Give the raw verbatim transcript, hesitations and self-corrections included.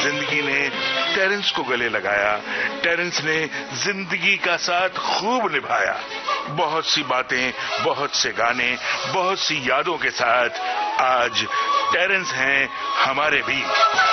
जिंदगी ने टेरेंस को गले लगाया, टेरेंस ने जिंदगी का साथ खूब निभाया। बहुत सी बातें, बहुत से गाने, बहुत सी यादों के साथ आज टेरेंस हैं हमारे बीच।